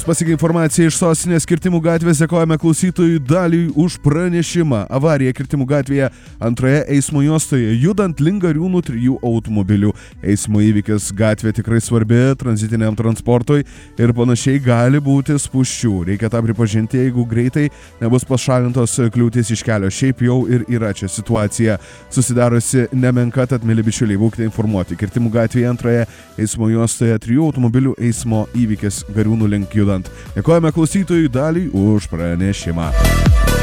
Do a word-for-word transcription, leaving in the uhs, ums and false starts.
Mus pasiekė informacija iš sostinės Kirtimų gatvės, dėkojame klausytojui Daliui už pranešimą. Avarija Kirtimų gatvėje antroje eismo juostoje, judant link Gariūnų trijų automobilių. Eismo įvykis, gatvė tikrai svarbi tranzitiniam transportui ir panašiai gali būti spūsčių. Reikia tą pripažinti, jeigu greitai nebus pašalintos kliūtis iš kelio. Šiaip jau ir yra čia situacija susidarusi nemenka, tad mėly bičiuliai, būkite informuoti. Kirtimų gatvėje antroje eismo juostoje trijų automobilių eismo įvykis Gariūnų link judant. Dėkojame klausytojui Daliui už pranešimą.